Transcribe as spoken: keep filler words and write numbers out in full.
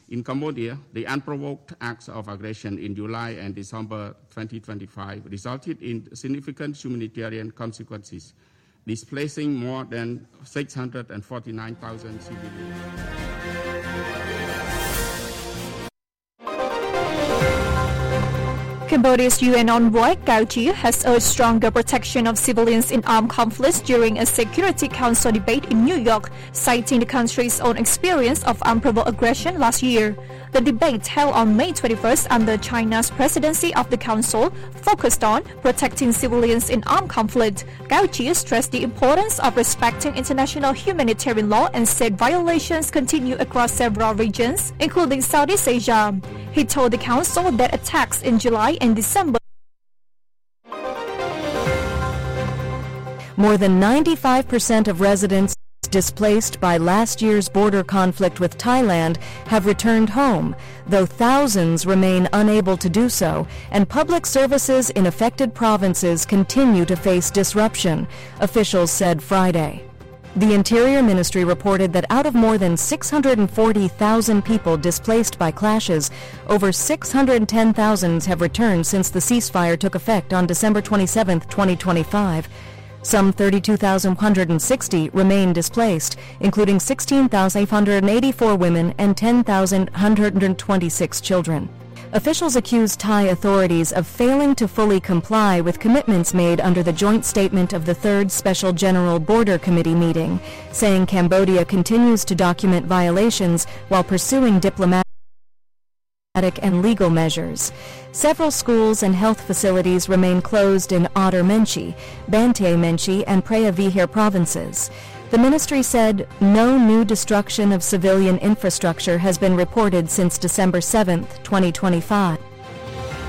In Cambodia, the unprovoked acts of aggression in July and December twenty twenty-five resulted in significant humanitarian consequences, displacing more than six hundred forty-nine thousand civilians. Cambodia's U N envoy, Cao Chea, has urged stronger protection of civilians in armed conflicts during a Security Council debate in New York, citing the country's own experience of unprovoked aggression last year. The debate, held on May twenty-first under China's presidency of the Council, focused on protecting civilians in armed conflict. Cao Chea stressed the importance of respecting international humanitarian law and said violations continue across several regions, including Southeast Asia. He told the Council that attacks in July and December more than ninety-five percent of residents displaced by last year's border conflict with Thailand have returned home, though thousands remain unable to do so, and public services in affected provinces continue to face disruption, officials said Friday. The Interior Ministry reported that out of more than six hundred forty thousand people displaced by clashes, over six hundred ten thousand have returned since the ceasefire took effect on December twenty-seventh, twenty twenty-five. Some thirty-two thousand one hundred sixty remain displaced, including sixteen thousand eight hundred eighty-four women and ten thousand one hundred twenty-six children. Officials accused Thai authorities of failing to fully comply with commitments made under the joint statement of the Third Special General Border Committee meeting, saying Cambodia continues to document violations while pursuing diplomatic and legal measures. Several schools and health facilities remain closed in Otter Menchi, Banteay Menchi, and Preah Vihear provinces. The ministry said no new destruction of civilian infrastructure has been reported since December seventh, twenty twenty-five.